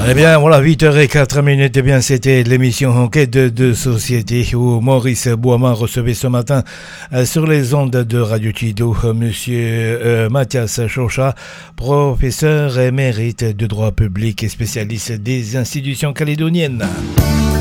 Eh bien, voilà, 8h04. Eh bien, c'était l'émission Enquête de société où Maurice Boisman recevait ce matin sur les ondes de Radio Tido Monsieur Mathias Chauchat, professeur émérite de droit public et spécialiste des institutions calédoniennes.